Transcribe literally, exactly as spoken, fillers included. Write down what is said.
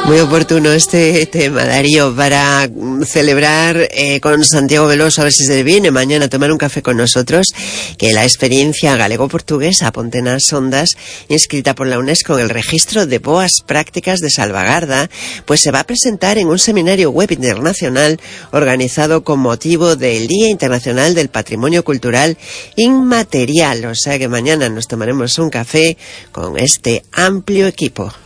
Muy oportuno este tema, Darío, para celebrar eh, con Santiago Veloso, a ver si se viene mañana a tomar un café con nosotros, que la experiencia galego-portuguesa Ponte nas Ondas, inscrita por la UNESCO en el registro de boas prácticas de salvaguarda, pues se va a presentar en un seminario web internacional organizado con motivo del Día Internacional del Patrimonio Cultural Inmaterial. O sea que mañana nos tomaremos un café con este amplio equipo.